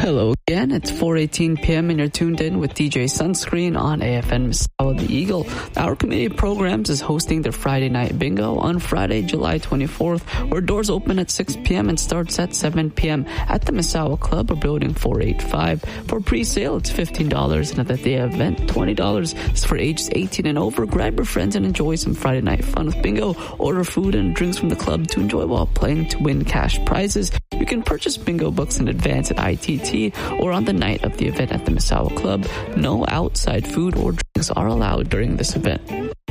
Hello again, it's 4:18 p.m. and you're tuned in with DJ Sunscreen on AFN Misawa the Eagle. Our community programs is hosting their Friday night bingo on Friday, July 24th, where doors open at 6 p.m. and starts at 7 p.m. at the Misawa Club or Building 485. For pre-sale, it's $15, and at the day event, $20. It's for ages 18 and over. Grab your friends and enjoy some Friday night fun with bingo. Order food and drinks from the club to enjoy while playing to win cash prizes. You can purchase bingo books in advance at ITT or on the night of the event at the Misawa Club. No outside food or drinks are allowed during this event.